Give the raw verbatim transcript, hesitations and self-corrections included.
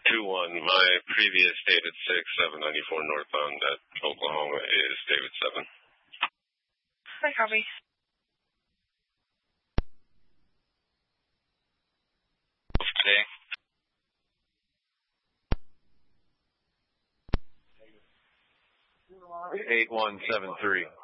two one. My previous David six, seven ninety-four northbound at Oklahoma is David seven. Hi, copy. Today. eight one seven three.